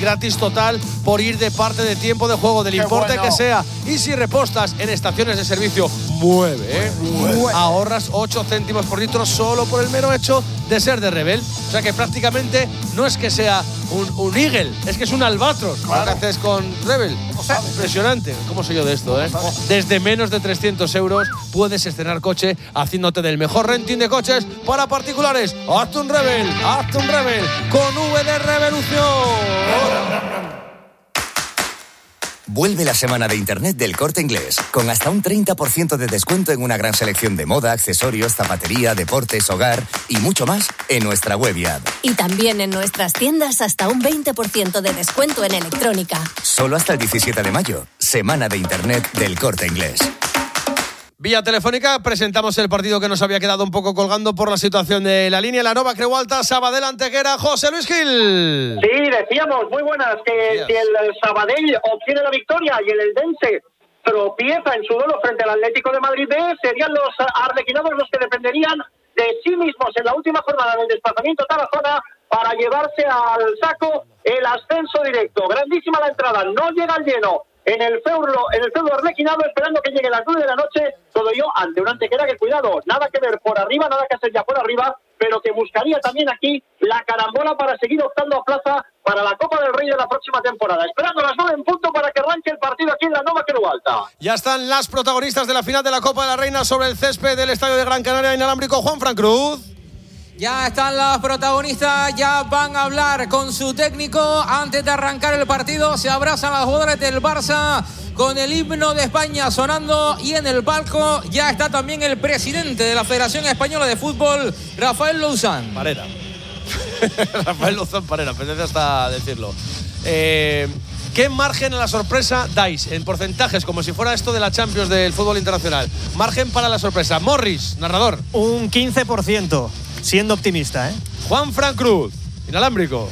gratis total por ir de parte de tiempo de juego, del importe que sea. Y si repostas en estaciones de servicio Mueve, ahorras 8 céntimos por litro solo por el mero hecho de ser de Rebel. O sea que prácticamente no es que sea un Eagle, es que es un Albatros. Lo que haces con Rebel. Impresionante. ¿Cómo soy yo de esto, eh? Desde menos de 300 euros puedes estrenar coche haciéndote del mejor renting de coches para particulares. Hazte un Rebel con V de Revolución. Vuelve la semana de Internet del Corte Inglés, con hasta un 30% de descuento en una gran selección de moda, accesorios, zapatería, deportes, hogar y mucho más en nuestra web y app. Y también en nuestras tiendas hasta un 20% de descuento en electrónica. Solo hasta el 17 de mayo, semana de Internet del Corte Inglés. Vía telefónica presentamos el partido que nos había quedado un poco colgando por la situación de la línea. La Nova Creu Alta, Sabadell Antequera, José Luis Gil. Sí, decíamos, muy buenas, que si el Sabadell obtiene la victoria y el Eldense tropieza en su duelo frente al Atlético de Madrid B, serían los arlequinados los que dependerían de sí mismos en la última jornada del desplazamiento a Tarazona para llevarse al saco el ascenso directo. Grandísima la entrada, no llega al lleno en el feudo arlequinado, esperando que llegue las 9 de la noche, todo ello ante una Antequera que, cuidado, nada que ver por arriba, nada que hacer ya por arriba, pero que buscaría también aquí la carambola para seguir optando a plaza para la Copa del Rey de la próxima temporada. Esperando las 9 en punto para que arranque el partido aquí en la Nova Creu Alta. Ya están las protagonistas de la final de la Copa de la Reina sobre el césped del Estadio de Gran Canaria Inalámbrico. Juanfran Cruz. Ya están las protagonistas, ya van a hablar con su técnico antes de arrancar el partido. Se abrazan las jugadoras del Barça con el himno de España sonando, y en el palco ya está también el presidente de la Federación Española de Fútbol, Rafael Louzán Parera. Rafael Louzán Parera, apetece hasta decirlo. ¿Qué margen a la sorpresa dais en porcentajes, como si fuera esto de la Champions del fútbol internacional? Margen para la sorpresa. Morris, narrador. Un 15%. Siendo optimista, ¿eh? Juanfran Cruz, inalámbrico.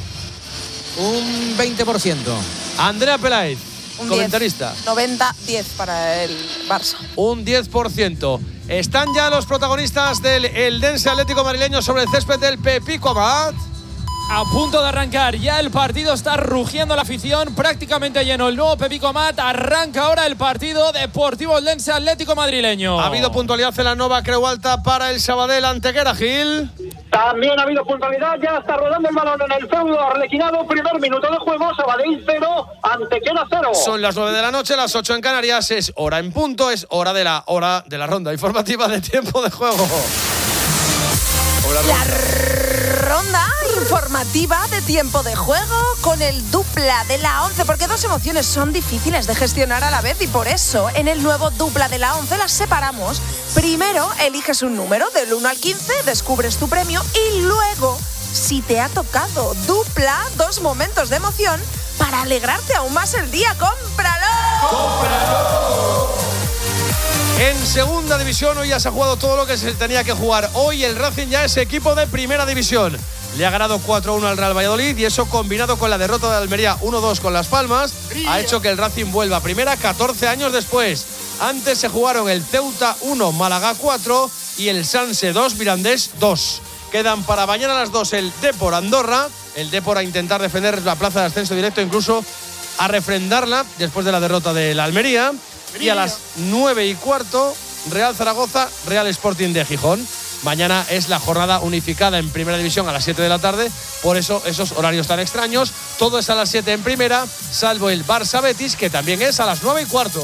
Un 20%. Andrea Peláez, un comentarista. 90-10 para el Barça. Un 10%. Están ya los protagonistas del Eldense Atlético Madrileño sobre el césped del Pepico Amat. A punto de arrancar, ya el partido está rugiendo la afición, prácticamente lleno el nuevo Pepico Amat. Arranca ahora el partido Deportivo Eldense Atlético Madrileño. Ha habido puntualidad en la Nova Creu Alta para el Sabadell Antequera, Gil. También ha habido puntualidad, ya está rodando el balón en el feudo arlequinado. Primer minuto de juego, Sabadell 0, Antequera 0. Son las 9 de la noche, las 8 en Canarias. Es hora en punto, es hora de la ronda informativa de tiempo de juego. La ronda informativa de tiempo de juego con el dupla de la 11, porque dos emociones son difíciles de gestionar a la vez y por eso en el nuevo dupla de la 11 las separamos. Primero eliges un número del 1 al 15, descubres tu premio y luego, si te ha tocado dupla, dos momentos de emoción para alegrarte aún más el día. ¡Cómpralo! ¡Cómpralo! En segunda división hoy ya se ha jugado todo lo que se tenía que jugar. Hoy el Racing ya es equipo de primera división. Le ha ganado 4-1 al Real Valladolid y eso, combinado con la derrota de Almería 1-2 con Las Palmas, ha hecho que el Racing vuelva a primera 14 años después. Antes se jugaron el Ceuta 1, Málaga 4 y el Sanse 2, Mirandés 2. Quedan para mañana a las 2 el Depor Andorra. El Depor a intentar defender la plaza de ascenso directo, incluso a refrendarla después de la derrota de la Almería. Y a las 9:15, Real Zaragoza, Real Sporting de Gijón. Mañana es la jornada unificada en primera división a las 7 de la tarde. Por eso esos horarios tan extraños. Todo es a las 7 en primera, salvo el Barça Betis, que también es a las 9:15.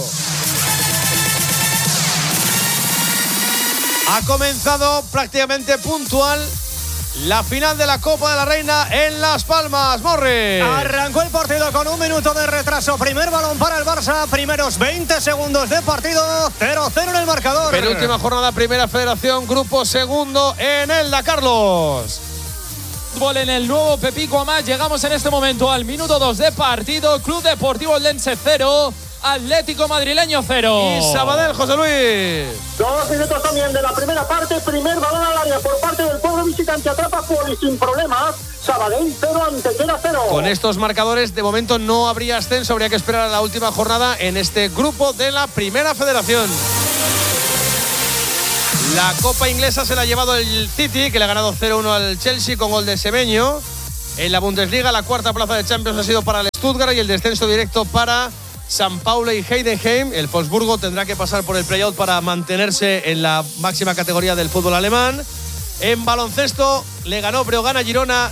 Ha comenzado prácticamente puntual la final de la Copa de la Reina en Las Palmas. Morris. Arrancó el partido con un minuto de retraso. Primer balón para el Barça. Primeros 20 segundos de partido. 0-0 en el marcador. Penúltima jornada, Primera Federación, Grupo Segundo en Elda, Carlos. Fútbol en el nuevo Pepico Amat. Llegamos en este momento al minuto 2 de partido. Club Deportivo Eldense 0. Atlético Madrileño 0. Y Sabadell, José Luis. 2 minutos también de la primera parte. Primer balón al área por parte del pueblo visitante. Atrapa Poli sin problemas. Sabadell 0, Antequera 0. Con estos marcadores, de momento no habría ascenso. Habría que esperar a la última jornada en este grupo de la Primera Federación. La Copa Inglesa se la ha llevado el City, que le ha ganado 0-1 al Chelsea con gol de Semeño. En la Bundesliga, la cuarta plaza de Champions ha sido para el Stuttgart y el descenso directo para San Paulo y Heidenheim. El Wolfsburgo tendrá que pasar por el play-out para mantenerse en la máxima categoría del fútbol alemán. En baloncesto le ganó Breogán a Girona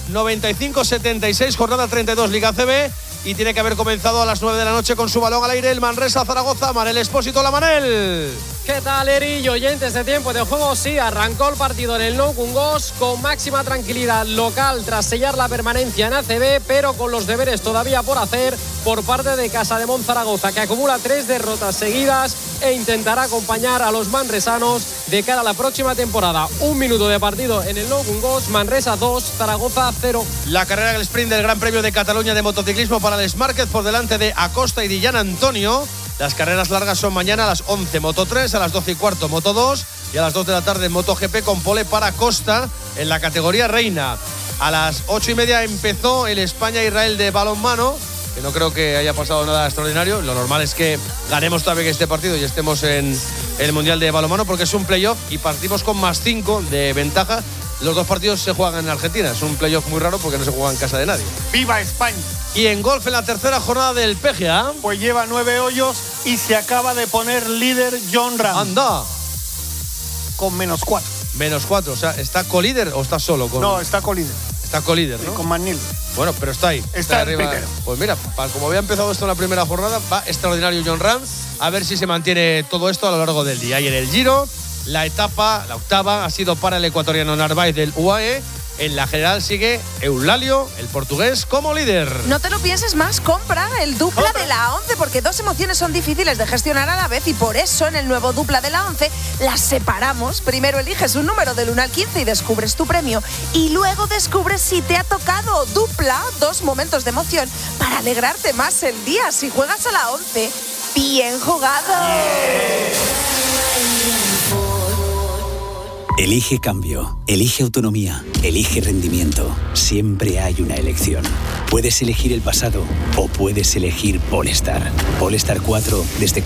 95-76, jornada 32 Liga CB, y tiene que haber comenzado a las 9 de la noche con su balón al aire el Manresa Zaragoza. Manel Expósito, la Manel. ¿Qué tal, Eri y oyentes de Tiempo de Juego? Sí, arrancó el partido en el Nou Cungós con máxima tranquilidad local tras sellar la permanencia en ACB, pero con los deberes todavía por hacer por parte de Casademont Zaragoza, que acumula 3 derrotas seguidas e intentará acompañar a los manresanos de cara a la próxima temporada. 1 minuto de partido en el Nou Cungós, Manresa 2, Zaragoza 0. La carrera del sprint del Gran Premio de Cataluña de motociclismo para el Smarket por delante de Acosta y Dillán Antonio. Las carreras largas son mañana a las 11 Moto 3, a las 12 y cuarto Moto 2 y a las 2 de la tarde Moto GP con pole para Acosta en la categoría reina. A las 8 y media empezó el España-Israel de balonmano, que no creo que haya pasado nada extraordinario. Lo normal es que ganemos también este partido y estemos en el Mundial de balonmano, porque es un playoff y partimos con +5 de ventaja. Los dos partidos se juegan en Argentina. Es un playoff muy raro porque no se juega en casa de nadie. ¡Viva España! Y en golf, en la tercera jornada del PGA, pues lleva 9 hoyos y se acaba de poner líder Jon Rahm. ¡Anda! Con -4. -4, o sea, ¿está colíder o está solo? No, está colíder. Está colíder, ¿no? Con McNeil. Bueno, pero está ahí. Está arriba. primero. Pues mira, como había empezado esto en la primera jornada, va extraordinario Jon Rahm. A ver si se mantiene todo esto a lo largo del día. Y en el Giro, la octava, ha sido para el ecuatoriano Narváez del UAE. En la general sigue Eulalio, el portugués, como líder. No te lo pienses más, compra el dupla de la 11, porque 2 emociones son difíciles de gestionar a la vez y por eso en el nuevo dupla de la 11 las separamos. Primero eliges un número del 1 al 15 y descubres tu premio, y luego descubres si te ha tocado. Dupla, 2 momentos de emoción para alegrarte más el día. Si juegas a la 11, bien jugado. Elige cambio, elige autonomía, elige rendimiento. Siempre hay una elección. Puedes elegir el pasado o puedes elegir Polestar. Polestar 4 desde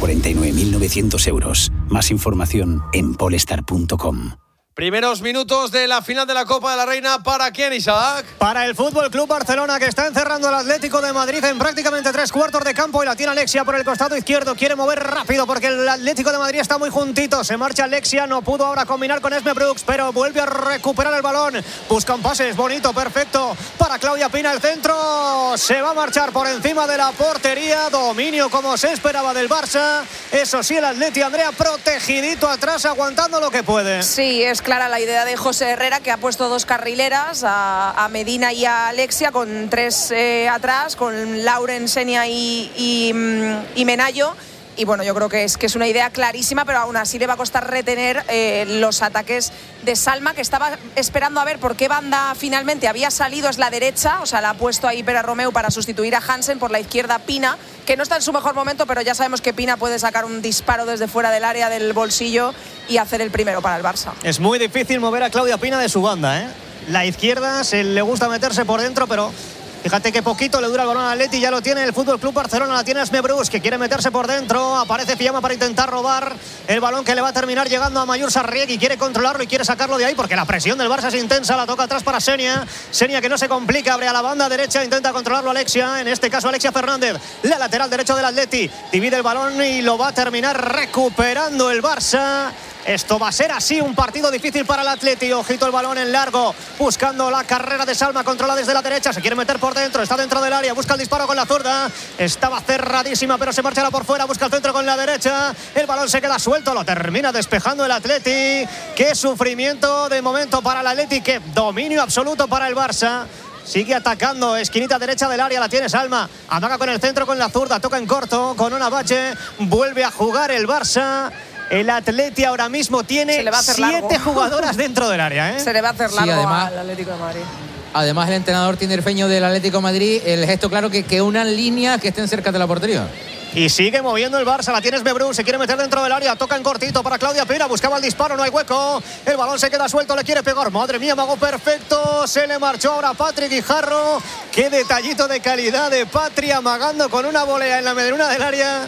49.900 euros. Más información en polestar.com. Primeros minutos de la final de la Copa de la Reina. ¿Para quién, Isaac? Para el Fútbol Club Barcelona, que está encerrando al Atlético de Madrid en prácticamente 3/4 de campo, y la tiene Alexia por el costado izquierdo. Quiere mover rápido porque el Atlético de Madrid está muy juntito. Se marcha Alexia, no pudo ahora combinar con Esme Brooks, pero vuelve a recuperar el balón. Busca un pase, es bonito, perfecto para Claudia Pina. El centro se va a marchar por encima de la portería. Dominio como se esperaba del Barça. Eso sí, el Atleti, Andrea, protegidito atrás, aguantando lo que puede. Sí, es clara la idea de José Herrera, que ha puesto 2 carrileras, a Medina y a Alexia, con 3 atrás, con Lauren, Senia y Menayo. Y bueno, yo creo que es una idea clarísima, pero aún así le va a costar retener los ataques de Salma, que estaba esperando a ver por qué banda finalmente había salido. Es la derecha, o sea, la ha puesto ahí Pere Romeu para sustituir a Hansen. Por la izquierda Pina, que no está en su mejor momento, pero ya sabemos que Pina puede sacar un disparo desde fuera del área del bolsillo y hacer el primero para el Barça. Es muy difícil mover a Claudia Pina de su banda, ¿eh? La izquierda le gusta meterse por dentro, pero fíjate que poquito le dura el balón al Atleti. Ya lo tiene el Fútbol Club Barcelona, la tiene Esme Brus, que quiere meterse por dentro. Aparece Fiamma para intentar robar el balón, que le va a terminar llegando a Mayur Sarriegui. Quiere controlarlo y quiere sacarlo de ahí porque la presión del Barça es intensa. La toca atrás para Senia, que no se complica, abre a la banda derecha, intenta controlarlo Alexia, en este caso Alexia Fernández, la lateral derecho del Atleti. Divide el balón y lo va a terminar recuperando el Barça. Esto va a ser así, un partido difícil para el Atleti. Ojito el balón en largo, buscando la carrera de Salma, controla desde la derecha, se quiere meter por dentro, está dentro del área, busca el disparo con la zurda, estaba cerradísima pero se marcha por fuera, busca el centro con la derecha, el balón se queda suelto, lo termina despejando el Atleti. Qué sufrimiento de momento para el Atleti, qué dominio absoluto para el Barça. Sigue atacando, esquinita derecha del área, la tiene Salma, amaga con el centro con la zurda, toca en corto con una bache, vuelve a jugar el Barça. El Atleti ahora mismo tiene 7 jugadoras dentro del área, ¿eh? Se le va a hacer largo, sí, además, al Atlético de Madrid. Además, el entrenador tinerfeño del Atlético de Madrid, el gesto claro que unan líneas que estén cerca de la portería. Y sigue moviendo el Barça, la tienes Bebrú, se quiere meter dentro del área, toca en cortito para Claudia Pina, buscaba el disparo, no hay hueco, el balón se queda suelto, le quiere pegar, madre mía, mago perfecto, se le marchó ahora Patrick Guijarro. Qué detallito de calidad de Patri, amagando con una volea en la medruna del área.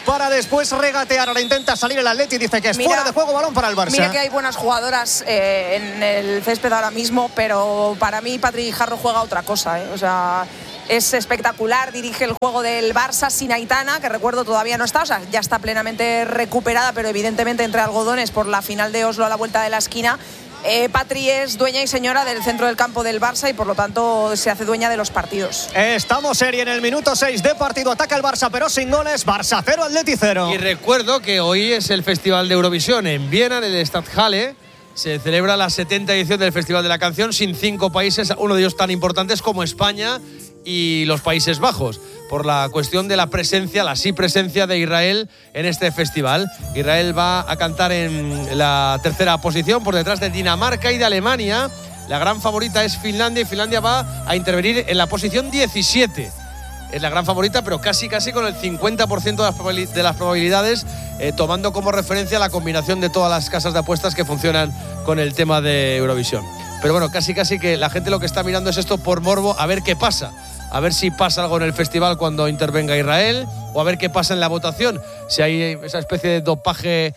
para después regatear. Ahora intenta salir el Atleti y dice que es fuera de juego, balón para el Barça. Mira que hay buenas jugadoras en el césped ahora mismo, pero para mí Patri Guijarro juega otra cosa, O sea, es espectacular, dirige el juego del Barça sin Aitana, que recuerdo todavía no está, o sea, ya está plenamente recuperada, pero evidentemente entre algodones por la final de Oslo a la vuelta de la esquina. Patri es dueña y señora del centro del campo del Barça y por lo tanto se hace dueña de los partidos. Estamos serie en el minuto 6 de partido. Ataca el Barça pero sin goles. Barça 0, Atleti 0. Y recuerdo que hoy es el Festival de Eurovisión en Viena, en el Stadthalle. Se celebra la 70ª edición del Festival de la Canción sin 5 países, uno de ellos tan importantes como España y los Países Bajos, por la cuestión de la presencia, la sí presencia de Israel en este festival. Israel va a cantar en la 3ª posición por detrás de Dinamarca y de Alemania. La gran favorita es Finlandia y Finlandia va a intervenir en la posición 17. Es la gran favorita, pero casi con el 50% de las probabilidades, tomando como referencia la combinación de todas las casas de apuestas que funcionan con el tema de Eurovisión. Pero bueno, casi que la gente lo que está mirando es esto por morbo, a ver qué pasa. A ver si pasa algo en el festival cuando intervenga Israel, o a ver qué pasa en la votación, si hay esa especie de dopaje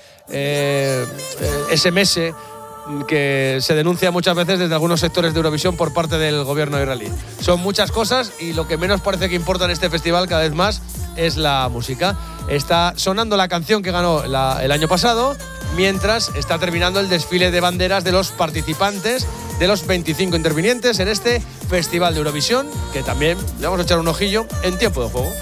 SMS que se denuncia muchas veces desde algunos sectores de Eurovisión por parte del gobierno israelí. Son muchas cosas y lo que menos parece que importa en este festival cada vez más es la música. Está sonando la canción que ganó el año pasado, mientras está terminando el desfile de banderas de los participantes, de los 25 intervinientes en este Festival de Eurovisión, que también le vamos a echar un ojillo en tiempo de juego.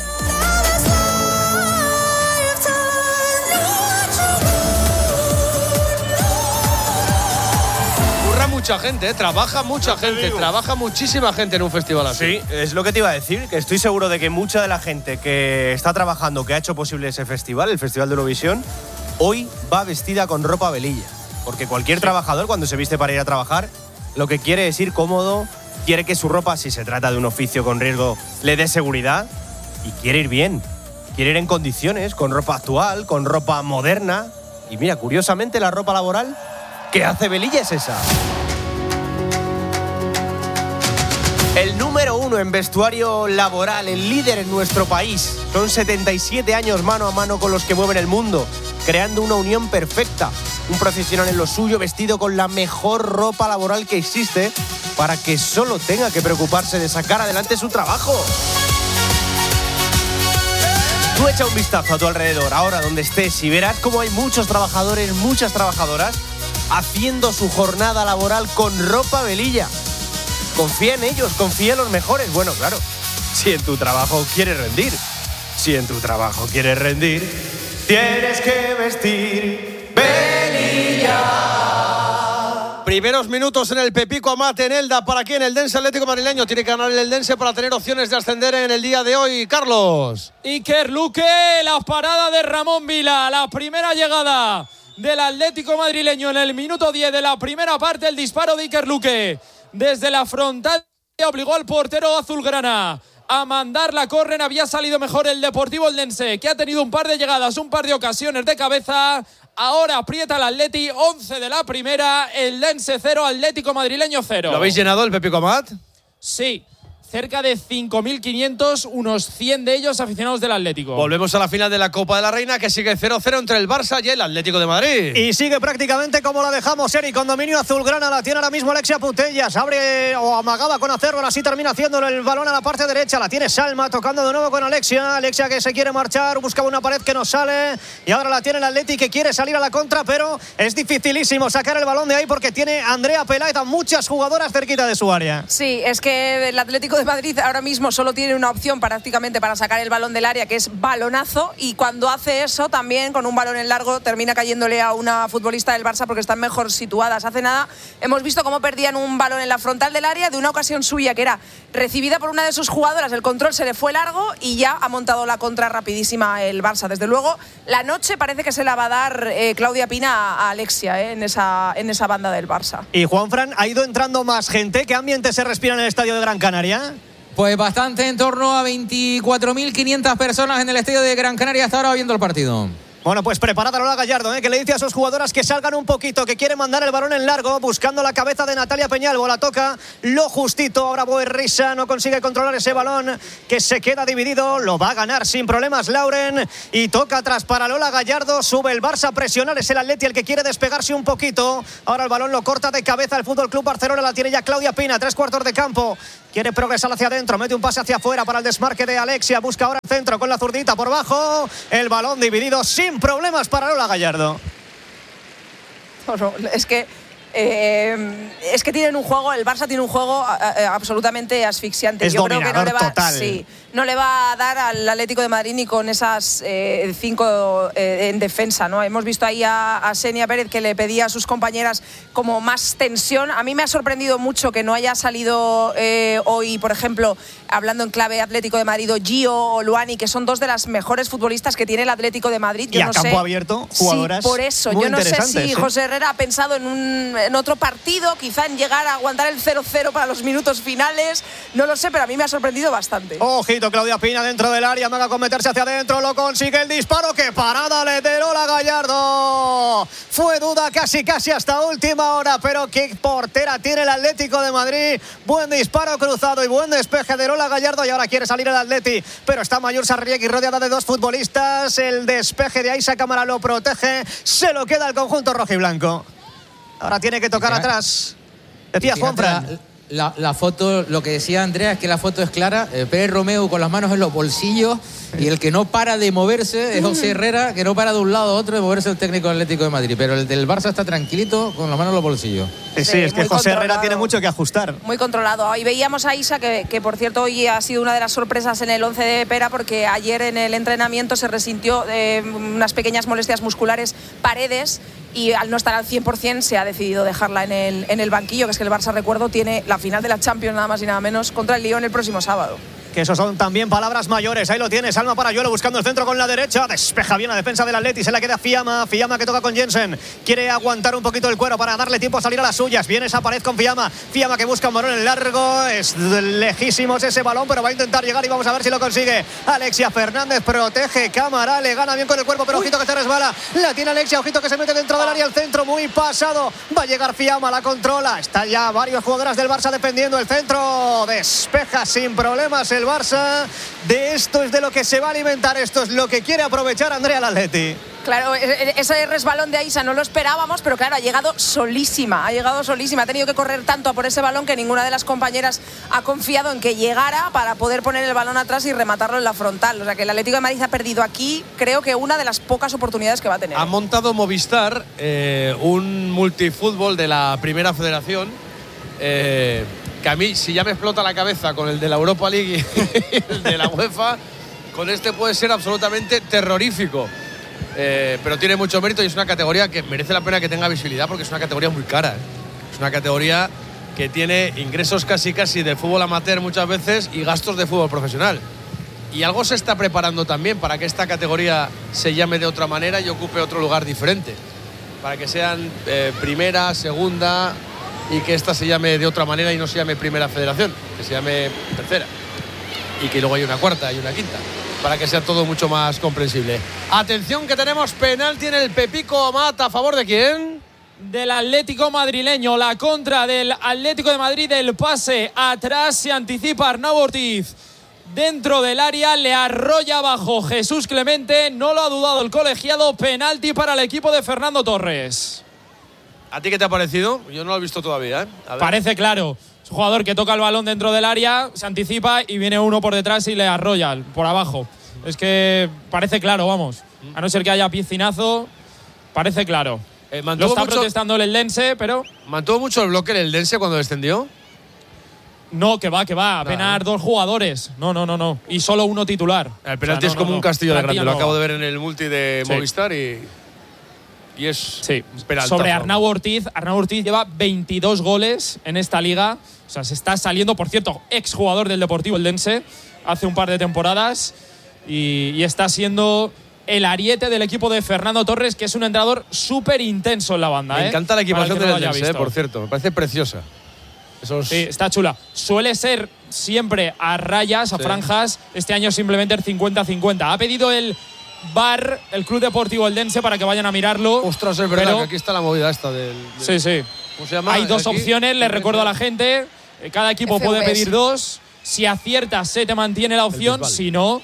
Mucha gente, trabaja mucha gente, trabaja muchísima gente en un festival así. Sí, es lo que te iba a decir, que estoy seguro de que mucha de la gente que está trabajando, que ha hecho posible ese festival, el Festival de Eurovisión, hoy va vestida con ropa velilla. Porque cualquier trabajador, cuando se viste para ir a trabajar, lo que quiere es ir cómodo, quiere que su ropa, si se trata de un oficio con riesgo, le dé seguridad y quiere ir bien. Quiere ir en condiciones, con ropa actual, con ropa moderna. Y mira, curiosamente, la ropa laboral que hace velilla es esa. El número 1 en vestuario laboral, el líder en nuestro país. Son 77 años mano a mano con los que mueven el mundo, creando una unión perfecta. Un profesional en lo suyo, vestido con la mejor ropa laboral que existe, para que solo tenga que preocuparse de sacar adelante su trabajo. Tú echa un vistazo a tu alrededor, ahora donde estés, y verás cómo hay muchos trabajadores, muchas trabajadoras, haciendo su jornada laboral con ropa velilla. Confía en ellos, confía en los mejores. Bueno, claro, si en tu trabajo quieres rendir. Si en tu trabajo quieres rendir, tienes que vestir velilla. Primeros minutos en el Pepico Amat en Elda. ¿Para quién? El Eldense Atlético Madrileño. Tiene que ganar el Eldense para tener opciones de ascender en el día de hoy. Carlos. Iker Luque, la parada de Ramón Vila. La primera llegada del Atlético Madrileño en el minuto 10 de la primera parte. El disparo de Iker Luque desde la frontal obligó al portero azulgrana a mandar la córner. Había salido mejor el Deportivo Eldense, que ha tenido un par de llegadas, un par de ocasiones de cabeza. Ahora aprieta el Atleti, 11 de la primera, Eldense 0, Atlético Madrileño 0. ¿Lo habéis llenado el Pepico Amat? Sí. Cerca de 5.500, unos 100 de ellos aficionados del Atlético. Volvemos a la final de la Copa de la Reina, que sigue 0-0 entre el Barça y el Atlético de Madrid. Y sigue prácticamente como la dejamos, Eri, con dominio azulgrana. La tiene ahora mismo Alexia Putellas. Abre o amagaba con hacerlo, así termina haciéndolo el balón a la parte derecha. La tiene Salma, tocando de nuevo con Alexia. Alexia que se quiere marchar, buscaba una pared que no sale. Y ahora la tiene el Atleti, que quiere salir a la contra, pero es dificilísimo sacar el balón de ahí porque tiene Andrea Peláez a muchas jugadoras cerquita de su área. Sí, es que el Atlético de Madrid ahora mismo solo tiene una opción prácticamente para sacar el balón del área, que es balonazo, y cuando hace eso también con un balón en largo termina cayéndole a una futbolista del Barça porque están mejor situadas. Hace nada hemos visto cómo perdían un balón en la frontal del área de una ocasión suya que era recibida por una de sus jugadoras, el control se le fue largo y ya ha montado la contra rapidísima el Barça. Desde luego la noche parece que se la va a dar Claudia Pina a Alexia en esa banda del Barça. Y Juanfran, ¿ha ido entrando más gente? ¿Qué ambiente se respira en el estadio de Gran Canaria? Pues bastante, en torno a 24.500 personas en el estadio de Gran Canaria hasta ahora viendo el partido. Bueno, pues preparada Lola Gallardo, que le dice a sus jugadoras que salgan un poquito, que quiere mandar el balón en largo, buscando la cabeza de Natalia Peñalvo. La toca lo justito. Ahora Boerrisa no consigue controlar ese balón, que se queda dividido. Lo va a ganar sin problemas Lauren. Y toca atrás para Lola Gallardo. Sube el Barça a presionar. Es el Atleti el que quiere despegarse un poquito. Ahora el balón lo corta de cabeza el Fútbol Club Barcelona. La tiene ya Claudia Pina, 3/4 de campo. Quiere progresar hacia adentro, mete un pase hacia afuera para el desmarque de Alexia. Busca ahora el centro con la zurdita por bajo. El balón dividido sin problemas para Lola Gallardo. No, es que tienen un juego, el Barça tiene un juego absolutamente asfixiante. Yo creo que no le va, no le va a dar al Atlético de Madrid ni con esas 5 en defensa, ¿no? Hemos visto ahí a Xenia Pérez, que le pedía a sus compañeras como más tensión. A mí me ha sorprendido mucho que no haya salido hoy, por ejemplo, hablando en clave Atlético de Madrid, o Gio o Luani, que son 2 de las mejores futbolistas que tiene el Atlético de Madrid. Yo y a campo abierto, jugadoras. Sí, por eso. Yo no sé si José Herrera ha pensado en otro partido, quizá en llegar a aguantar el 0-0 para los minutos finales. No lo sé, pero a mí me ha sorprendido bastante. Ojito, Claudia Pina dentro del área, Maga con meterse hacia adentro, lo consigue el disparo. ¡Qué parada le de Lola Gallardo! Fue duda casi hasta última hora, pero qué portera tiene el Atlético de Madrid. Buen disparo cruzado y buen despeje de Lola Gallardo, y ahora quiere salir el Atleti, pero está Mayur Sarriegui rodeada de 2 futbolistas. El despeje de Aisa Cámara lo protege, se lo queda el conjunto rojiblanco. Ahora tiene que tocar atrás. Decía Juanfran. La foto, lo que decía Andrea es que la foto es clara. Pérez Romeu con las manos en los bolsillos, y el que no para de moverse es José Herrera, que no para de un lado a otro de moverse el técnico del Atlético de Madrid. Pero el del Barça está tranquilito con las manos en los bolsillos. Sí, es que José Herrera tiene mucho que ajustar. Muy controlado. Hoy veíamos a Isa, que por cierto hoy ha sido una de las sorpresas en el 11 de Pera, porque ayer en el entrenamiento se resintió unas pequeñas molestias musculares Paredes, y al no estar al 100% se ha decidido dejarla en el banquillo, que es que el Barça, recuerdo, tiene la final de la Champions nada más y nada menos contra el Lyon el próximo sábado. Que esos son también palabras mayores. Ahí lo tienes, Alma Parayuelo buscando el centro con la derecha. Despeja bien la defensa del Atleti, se la queda Fiamma. Fiamma que toca con Jensen. Quiere aguantar un poquito el cuero para darle tiempo a salir a las suyas. Viene esa pared con Fiamma. Fiamma que busca un balón en largo. Es lejísimos ese balón, pero va a intentar llegar y vamos a ver si lo consigue. Alexia Fernández protege Cámara, le gana bien con el cuerpo, pero ojito que se resbala. La tiene Alexia, ojito que se mete dentro del área al centro, muy pasado. Va a llegar Fiamma, la controla. Está ya varios jugadores del Barça defendiendo el centro. Despeja sin problemas el Barça. De esto es de lo que se va a alimentar, esto es lo que quiere aprovechar Andrea Laletti. Claro, ese resbalón de Aisa no lo esperábamos, pero claro, ha llegado solísima, ha tenido que correr tanto a por ese balón que ninguna de las compañeras ha confiado en que llegara para poder poner el balón atrás y rematarlo en la frontal. O sea que el Atlético de Madrid ha perdido aquí, creo que una de las pocas oportunidades que va a tener. Ha montado Movistar un multifútbol de la Primera Federación, que a mí, si ya me explota la cabeza con el de la Europa League y el de la UEFA, con este puede ser absolutamente terrorífico. Pero tiene mucho mérito y es una categoría que merece la pena que tenga visibilidad, porque es una categoría muy cara. Es una categoría que tiene ingresos casi de fútbol amateur muchas veces y gastos de fútbol profesional. Y algo se está preparando también para que esta categoría se llame de otra manera y ocupe otro lugar diferente. Para que sean primera, segunda, y que esta se llame de otra manera y no se llame Primera Federación, que se llame tercera. Y que luego hay una cuarta y una quinta, para que sea todo mucho más comprensible. Atención que tenemos penalti en el Pepico Amat. ¿A favor de quién? Del Atlético madrileño. La contra del Atlético de Madrid. El pase atrás, se anticipa Arnau Ortiz dentro del área, le arrolla abajo Jesús Clemente. No lo ha dudado el colegiado. Penalti para el equipo de Fernando Torres. ¿A ti qué te ha parecido? Yo no lo he visto todavía, ¿eh? Parece claro. Es un jugador que toca el balón dentro del área, se anticipa y viene uno por detrás y le arrolla por abajo. Es que parece claro, vamos. A no ser que haya piscinazo, parece claro. Lo está protestando el Eldense, pero... ¿Mantuvo mucho el bloque el Eldense cuando descendió? No, que va. Apenas 2 jugadores. No. Y solo uno titular. El penalti es como un castillo de grande. Lo acabo de ver en el multi de Movistar y es penalti. Sobre Arnau Ortiz lleva 22 goles en esta liga. O sea, se está saliendo, por cierto, exjugador del Deportivo Eldense hace un par de temporadas y está siendo el ariete del equipo de Fernando Torres, que es un entrenador súper intenso en la banda. Me encanta la equipación del Eldense, por cierto. Me parece preciosa. Sí, está chula. Suele ser siempre a rayas, a franjas. Este año simplemente el 50-50. Ha pedido el VAR, el Club Deportivo Eldense, para que vayan a mirarlo. Ostras, es verdad que aquí está la movida esta del… Sí. ¿Cómo se llama? Hay dos Aquí. opciones, les recuerdo a la gente. Cada equipo puede pedir dos. Si aciertas, se te mantiene la opción. Si no,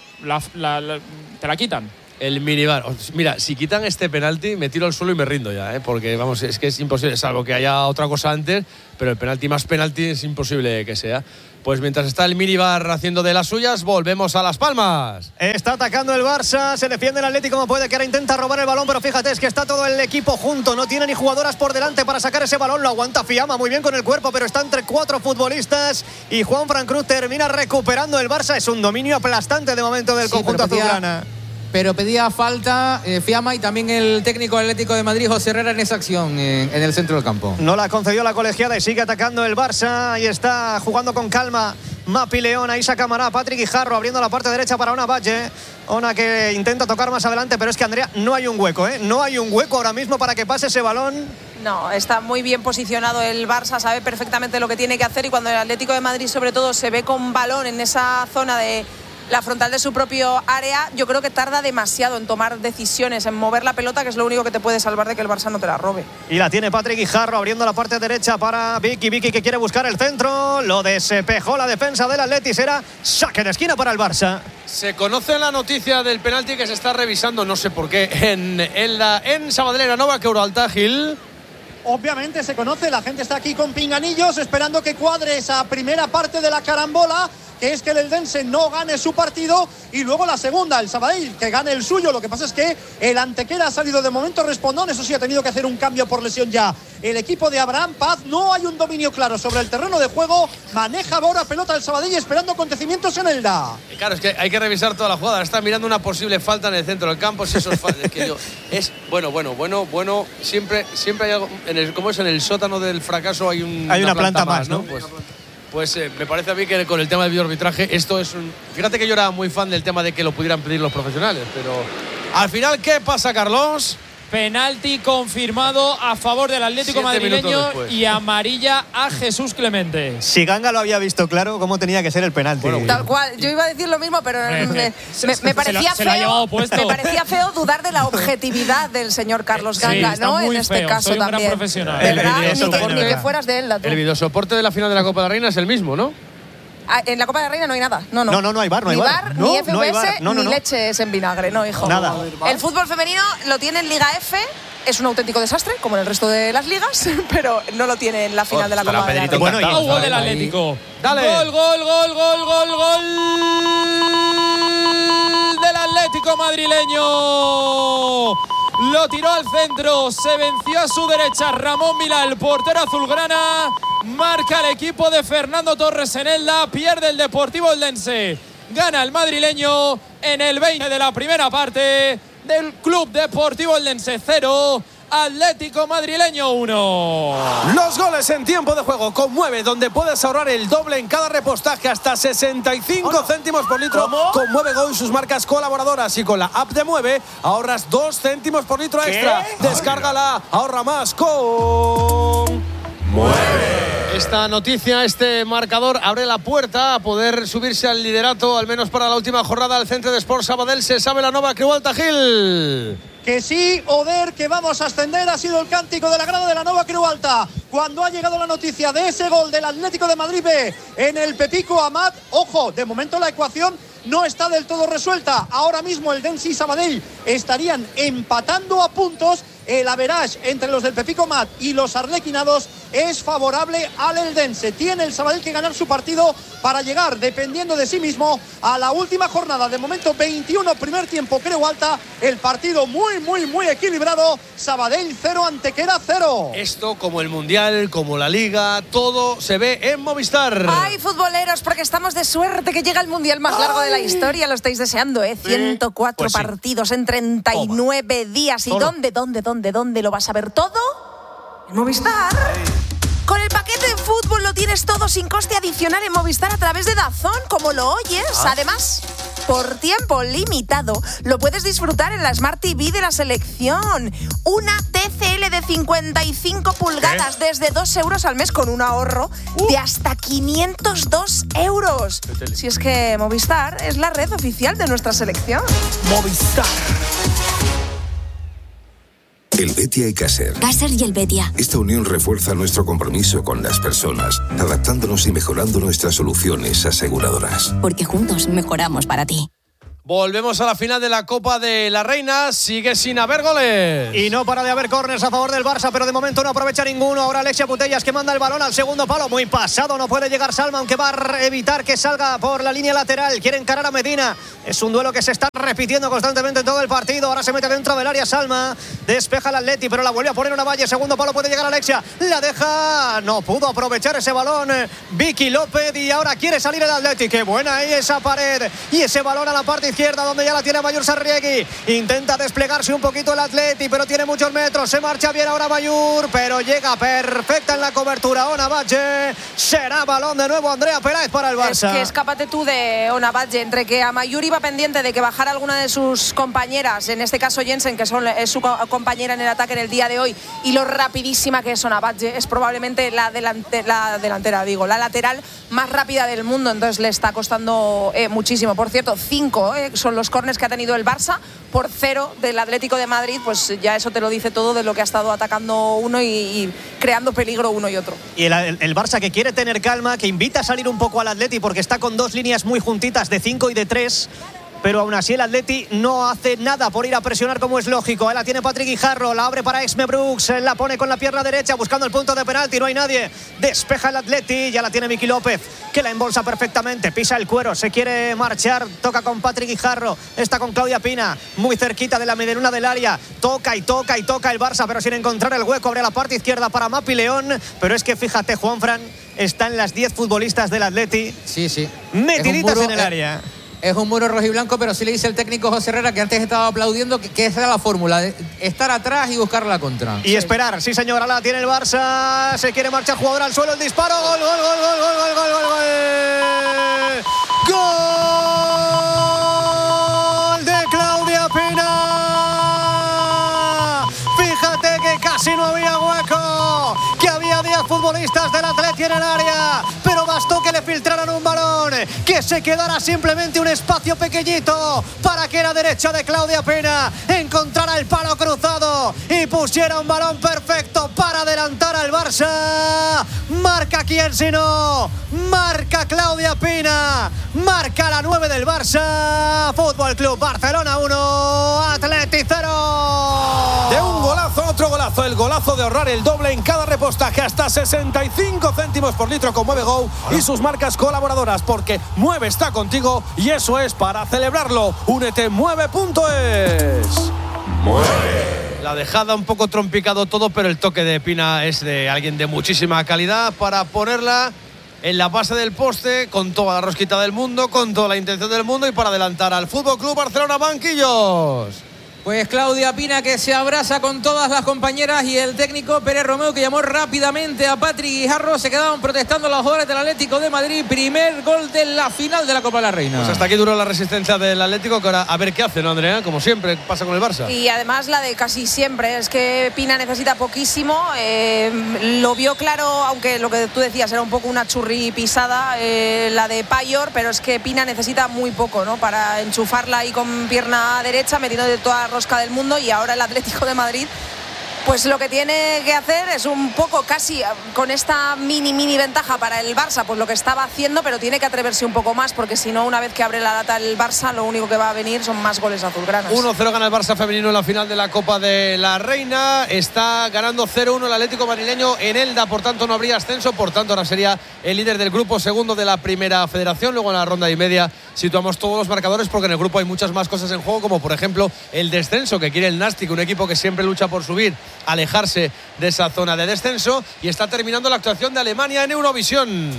te la quitan. El minibar. Mira, si quitan este penalti, me tiro al suelo y me rindo ya, porque vamos, es que es imposible, salvo que haya otra cosa antes, pero el penalti más penalti es imposible que sea. Pues mientras está el minibar haciendo de las suyas, volvemos a Las Palmas. Está atacando el Barça, se defiende el Atlético como puede, que ahora intenta robar el balón, pero fíjate, es que está todo el equipo junto, no tiene ni jugadoras por delante para sacar ese balón, lo aguanta Fiamma muy bien con el cuerpo, pero está entre 4 futbolistas y Juanfran Cruz termina recuperando el Barça. Es un dominio aplastante de momento del conjunto azulgrana. Pero pedía falta Fiamma y también el técnico Atlético de Madrid, José Herrera, en esa acción en el centro del campo. No la concedió la colegiada y sigue atacando el Barça. Ahí está jugando con calma Mapi León, ahí saca Camará, Patrick Guijarro abriendo la parte derecha para Ona Valle. Ona que intenta tocar más adelante, pero es que Andrea, no hay un hueco, no hay un hueco ahora mismo para que pase ese balón. No, está muy bien posicionado el Barça, sabe perfectamente lo que tiene que hacer, y cuando el Atlético de Madrid sobre todo se ve con balón en esa zona de la frontal de su propio área, yo creo que tarda demasiado en tomar decisiones, en mover la pelota, que es lo único que te puede salvar de que el Barça no te la robe. Y la tiene Patrick Guijarro abriendo la parte derecha para Vicky que quiere buscar el centro, lo despejó la defensa del Atleti, será saque de esquina para el Barça. Se conoce la noticia del penalti que se está revisando, no sé por qué, en Sabadell, Nova Creualta, Gil. Obviamente se conoce, la gente está aquí con pinganillos esperando que cuadre esa primera parte de la carambola, que es que el Eldense no gane su partido, y luego la segunda, el Sabadell, que gane el suyo. Lo que pasa es que el Antequera ha salido de momento respondón, eso sí, ha tenido que hacer un cambio por lesión ya. El equipo de Abraham Paz, no hay un dominio claro sobre el terreno de juego, maneja ahora pelota el Sabadell esperando acontecimientos en el da. Claro, es que hay que revisar toda la jugada, está mirando una posible falta en el centro del campo, si eso es falta, es que es bueno, siempre hay algo, como es en el sótano del fracaso hay una planta más, ¿no? Pues me parece a mí que con el tema del videoarbitraje esto es Fíjate que yo era muy fan del tema de que lo pudieran pedir los profesionales, pero al final, ¿qué pasa, Carlos? Penalti confirmado a favor del Atlético madrileño y amarilla a Jesús Clemente. Si Ganga lo había visto claro cómo tenía que ser el penalti. Tal cual, yo iba a decir lo mismo, pero me parecía feo. Me parecía feo dudar de la objetividad del señor Carlos Ganga, ¿no? En este caso soy un también. gran profesional. De verdad, ni que fueras de él. El videosoporte de la final de la Copa de la Reina es el mismo, ¿no? En la Copa de la Reina no hay nada. No hay VAR, ni VAR, ni FVS, ni leches en vinagre, no, hijo. Nada. El fútbol femenino lo tiene en Liga F. Es un auténtico desastre, como en el resto de las ligas, pero no lo tiene en la final de la Copa de la Reina. Bueno, gol del Atlético. Dale. Gol del Atlético madrileño. Lo tiró al centro, se venció a su derecha Ramón Milá, el portero azulgrana. Marca el equipo de Fernando Torres en Elda, pierde el Deportivo Eldense. Gana el madrileño en el 20 de la primera parte del Club Deportivo Eldense 0, Atlético madrileño 1. Los goles en tiempo de juego con Mueve, donde puedes ahorrar el doble en cada repostaje, hasta 65 céntimos por litro. ¿Cómo? Con Mueve Go y sus marcas colaboradoras, y con la app de Mueve ahorras 2 céntimos por litro extra. Descárgala, ahorra más con Mueve. Esta noticia, este marcador, abre la puerta a poder subirse al liderato, al menos para la última jornada del Centre de Sports Sabadell. Se sabe la Nova Creualta, Gil. Que sí, Oder, que vamos a ascender, ha sido el cántico de la grada de la Nova Creualta. Cuando ha llegado la noticia de ese gol del Atlético de Madrid B en el Pepico Amat, ojo, de momento la ecuación no está del todo resuelta. Ahora mismo el Dense y Sabadell estarían empatando a puntos. El average entre los del Pepico Mat y los arlequinados es favorable al Eldense. Tiene el Sabadell que ganar su partido para llegar, dependiendo de sí mismo, a la última jornada. De momento 21, primer tiempo, Creualta. El partido muy equilibrado. Sabadell 0, Antequera 0. Esto, como el Mundial, como la Liga, todo se ve en Movistar. Ay, futboleros, porque estamos de suerte que llega el Mundial más largo de la historia. Lo estáis deseando, ¿eh? 104 partidos en 39 días. ¿Y dónde lo vas a ver todo? En Movistar. Con el paquete de fútbol lo tienes todo sin coste adicional en Movistar a través de DAZN, como lo oyes. Además, por tiempo limitado, lo puedes disfrutar en la Smart TV de la selección. Una TCL de 55 pulgadas desde 2 euros al mes, con un ahorro de hasta 502 euros. Si es que Movistar es la red oficial de nuestra selección. Movistar. El Betia y Caser. Caser y el Betia. Esta unión refuerza nuestro compromiso con las personas, adaptándonos y mejorando nuestras soluciones aseguradoras. Porque juntos mejoramos para ti. Volvemos a la final de la Copa de la Reina. Sigue sin haber goles. Y no para de haber córners a favor del Barça, pero de momento no aprovecha ninguno. Ahora Alexia Putellas que manda el balón al segundo palo. Muy pasado, no puede llegar Salma, aunque va a evitar que salga por la línea lateral. Quiere encarar a Medina. Es un duelo que se está repitiendo constantemente en todo el partido. Ahora se mete dentro del área Salma. Despeja el Atleti, pero la vuelve a poner una valla. Segundo palo puede llegar Alexia. La deja. No pudo aprovechar ese balón Vicky López. Y ahora quiere salir el Atleti. Qué buena ahí esa pared. Y ese balón a la parte izquierda, donde ya la tiene Mayur Sarriegui. Intenta desplegarse un poquito el Atleti, pero tiene muchos metros. Se marcha bien ahora Mayur, pero llega perfecta en la cobertura Ona Batlle. Será balón de nuevo Andrea Peláez para el Barça. Es que escápate tú de Ona Batlle. Entre que a Mayur iba pendiente de que bajara alguna de sus compañeras, en este caso Jensen, que es su compañera en el ataque en el día de hoy, y lo rapidísima que es Ona Batlle, es probablemente la lateral más rápida del mundo. Entonces le está costando muchísimo. Por cierto, 5 son los córners que ha tenido el Barça por 0 del Atlético de Madrid. Pues ya eso te lo dice todo de lo que ha estado atacando uno y creando peligro uno y otro. Y el Barça, que quiere tener calma, que invita a salir un poco al Atleti porque está con dos líneas muy juntitas de 5 y de 3. Pero aún así el Atleti no hace nada por ir a presionar, como es lógico. Ahí la tiene Patrick Guijarro, la abre para Esme Brooks, la pone con la pierna derecha buscando el punto de penalti, no hay nadie. Despeja el Atleti, ya la tiene Miki López, que la embolsa perfectamente, pisa el cuero, se quiere marchar, toca con Patrick Guijarro, está con Claudia Pina, muy cerquita de la medialuna del área, toca el Barça, pero sin encontrar el hueco. Abre la parte izquierda para Mapi León, pero es que fíjate, Juanfran, están las 10 futbolistas del Atleti. Sí. Metiditas en el área. Es un muro rojiblanco, pero sí le dice el técnico José Herrera, que antes estaba aplaudiendo, que esa era la fórmula, de estar atrás y buscar la contra. Y esperar, sí señora, la tiene el Barça, se quiere marchar jugador al suelo, el disparo, gol. ¡Gol de Claudia Pina! Fíjate que casi no había hueco, que había 10 futbolistas del Atleti en el área, pero bastó que le filtraran un balón, que se quedara simplemente un espacio pequeñito para que la derecha de Claudia Pina encontrara el palo cruzado y pusiera un balón perfecto para adelantar al Barça. Marca quién sino, marca Claudia Pina, marca la 9 del Barça. Fútbol Club Barcelona 1, Atleti 0. De un golazo a otro golazo, el golazo de ahorrar el doble en cada repostaje, hasta 65 céntimos por litro con Mueve Go y sus marcas colaboradoras, porque Mueve está contigo y eso es para celebrarlo. Únete, mueve.es. Mueve. La dejada un poco trompicado todo, pero el toque de Pina es de alguien de muchísima calidad para ponerla en la base del poste con toda la rosquita del mundo, con toda la intención del mundo y para adelantar al Fútbol Club Barcelona banquillos. Pues Claudia Pina, que se abraza con todas las compañeras, y el técnico Pérez Romeu, que llamó rápidamente a Patrick Guijarro. Se quedaban protestando los jugadores del Atlético de Madrid. Primer gol de la final de la Copa de la Reina. Pues hasta aquí duró la resistencia del Atlético, que ahora a ver qué hace, ¿no, Andrea? Como siempre pasa con el Barça. Y además la de casi siempre, es que Pina necesita poquísimo. Lo vio claro, aunque lo que tú decías era un poco una churri pisada, la de Payor, pero es que Pina necesita muy poco, ¿no? Para enchufarla ahí con pierna derecha, metiendo de toda rosca del mundo. Y ahora el Atlético de Madrid, pues lo que tiene que hacer es un poco, casi con esta mini ventaja para el Barça, pues lo que estaba haciendo, pero tiene que atreverse un poco más, porque si no, una vez que abre la lata el Barça, lo único que va a venir son más goles azulgranas. 1-0 gana el Barça femenino en la final de la Copa de la Reina. Está ganando 0-1 el Atlético madrileño en Elda, por tanto no habría ascenso, por tanto ahora sería el líder del grupo, segundo de la primera federación. Luego en la ronda y media situamos todos los marcadores, porque en el grupo hay muchas más cosas en juego, como por ejemplo el descenso que quiere el Nástic, un equipo que siempre lucha por subir, alejarse de esa zona de descenso. Y está terminando la actuación de Alemania en Eurovisión.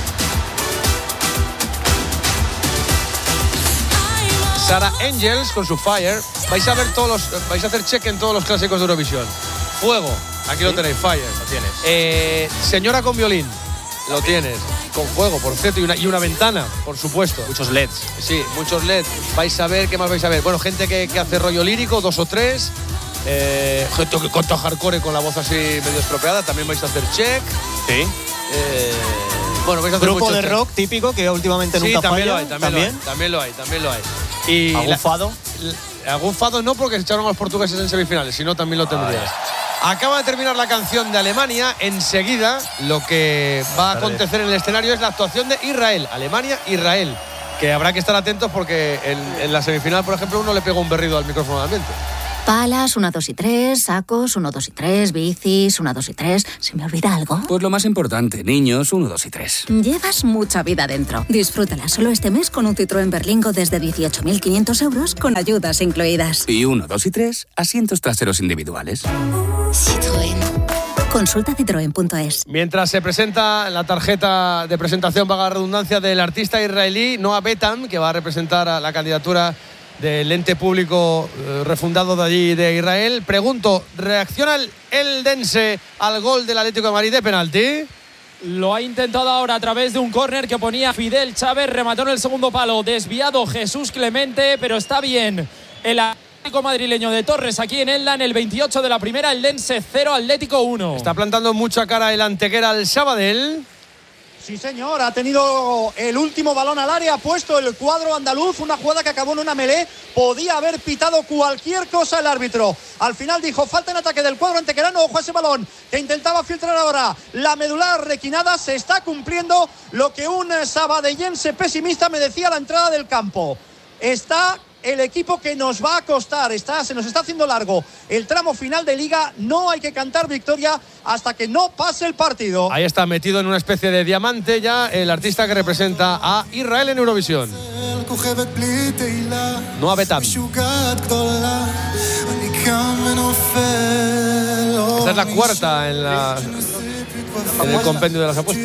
Sarah Engels con su Fire. Vais a hacer check en todos los clásicos de Eurovisión. Fuego, aquí lo tenéis, Fire. Lo tienes. Señora con violín. Lo tienes, con fuego, por cierto, y una ventana, por supuesto. Muchos LEDs. Sí, muchos LEDs. Vais a ver, ¿qué más vais a ver? Bueno, gente que hace rollo lírico, 2 o 3. Gente que canta hardcore con la voz así medio estropeada, también vais a hacer check. Sí. Bueno, vais a hacer grupo de check. rock típico que últimamente nunca también falla. También lo hay. Y agufado. algún fado no, porque se echaron a los portugueses en semifinales, si no también lo tendrías. Acaba de terminar la canción de Alemania. Enseguida lo que va a acontecer en el escenario es la actuación de Israel. Alemania-Israel, que habrá que estar atentos porque en la semifinal, por ejemplo, uno le pegó un berrido al micrófono de ambiente. Palas, 1, 2 y 3, sacos, 1, 2 y 3, bicis, 1, 2 y 3. ¿Se me olvida algo? Pues lo más importante, niños, 1, 2 y 3. Llevas mucha vida dentro. Disfrútala solo este mes con un Citroën Berlingo desde 18.500 euros con ayudas incluidas. Y 1, 2 y 3, asientos traseros individuales. Citroën. Consulta citroen.es. Mientras se presenta la tarjeta de presentación, vaga redundancia, del artista israelí Noah Betam, que va a representar a la candidatura del ente público refundado de allí de Israel. Pregunto, ¿reacciona el eldense al gol del Atlético de Madrid de penalti? Lo ha intentado ahora a través de un córner que ponía Fidel Chávez, remató en el segundo palo, desviado Jesús Clemente, pero está bien el Atlético madrileño de Torres aquí en Elda, en el 28 de la primera, eldense 0, Atlético 1. Está plantando mucha cara el Antequera al Sabadell. Sí, señor, ha tenido el último balón al área, ha puesto el cuadro andaluz, una jugada que acabó en una melé, podía haber pitado cualquier cosa el árbitro. Al final dijo, falta en ataque del cuadro antequerano, ojo a ese balón que intentaba filtrar ahora la medular requinada. Se está cumpliendo lo que un sabadellense pesimista me decía a la entrada del campo. Está el equipo que nos va a costar, se nos está haciendo largo el tramo final de Liga. No hay que cantar victoria hasta que no pase el partido. Ahí está metido en una especie de diamante ya el artista que representa a Israel en Eurovisión. Noah Betam. Esta es la cuarta en el compendio de las apuestas.